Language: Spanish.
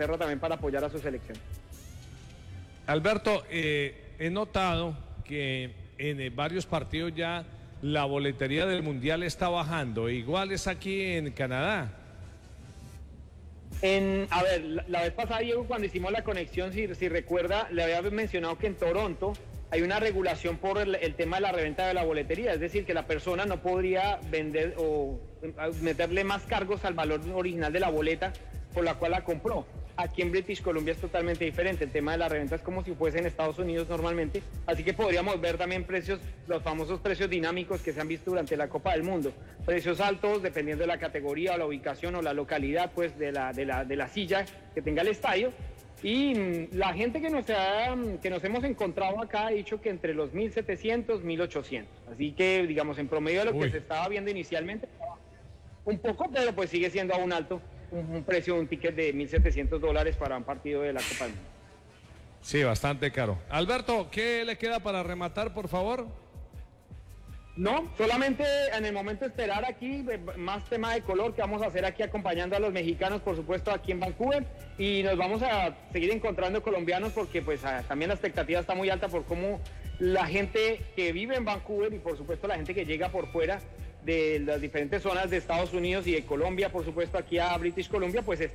Inglaterra también para apoyar a su selección. Alberto, he notado que en varios partidos ya la boletería del Mundial está bajando, igual es aquí en Canadá. A ver, la vez pasada, Diego, cuando hicimos la conexión, si recuerda, le había mencionado que en Toronto hay una regulación por el tema de la reventa de la boletería, es decir, que la persona no podría vender o meterle más cargos al valor original de la boleta por la cual la compró. Aquí en British Columbia es totalmente diferente, el tema de la reventa es como si fuese en Estados Unidos normalmente, así que podríamos ver también precios, los famosos precios dinámicos que se han visto durante la Copa del Mundo, precios altos dependiendo de la categoría o la ubicación o la localidad pues de la silla que tenga el estadio, y la gente que nos hemos encontrado acá ha dicho que entre los 1.700, 1.800, así que digamos en promedio de lo que se estaba viendo inicialmente, un poco, pero pues sigue siendo aún alto. Un precio de un ticket de $1.700 para un partido de la Copa del Mundo. Sí, bastante caro. Alberto, ¿qué le queda para rematar, por favor? No, solamente en el momento esperar aquí, más tema de color que vamos a hacer aquí acompañando a los mexicanos, por supuesto, aquí en Vancouver, y nos vamos a seguir encontrando colombianos porque pues también la expectativa está muy alta por cómo la gente que vive en Vancouver y por supuesto la gente que llega por fuera de las diferentes zonas de Estados Unidos y de Colombia, por supuesto, aquí a British Columbia, pues